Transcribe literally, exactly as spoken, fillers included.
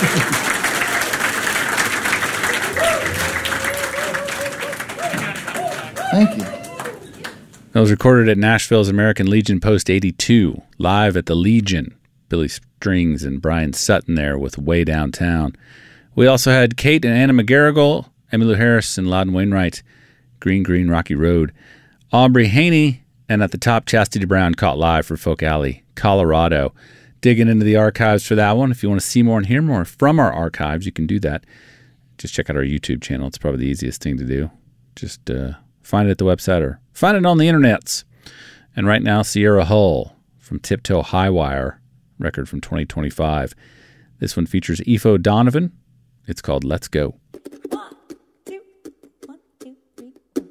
Thank you. That was recorded at Nashville's American Legion Post eighty-two, live at the Legion. Billy Strings and Brian Sutton there with Way Downtown. We also had Kate and Anna McGarrigle, Emmylou Harris and Loudon Wainwright, Green Green Rocky Road, Aubrey Haney, and at the top, Chastity Brown caught live for Folk Alley, Colorado. Digging into the archives for that one. If you want to see more and hear more from our archives, you can do that. Just check out our YouTube channel. It's probably the easiest thing to do. Just uh, find it at the website or find it on the internets. And right now, Sierra Hull from Tiptoe Highwire, record from twenty twenty-five. This one features Efo Donovan. It's called Let's Go. One,